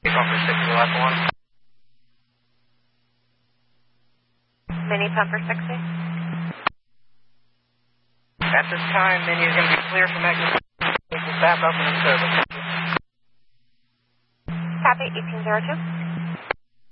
Pumper 60, last one. Mini Pumper 60. At this time, Mini is going to be clear for Magnet. Back up in the service. Copy, 1802.